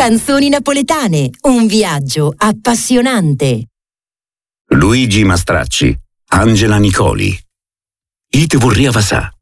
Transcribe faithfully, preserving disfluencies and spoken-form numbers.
Canzoni napoletane, un viaggio appassionante. Luigi Mastracci, Angela Nicoli. Ite vorria vasà.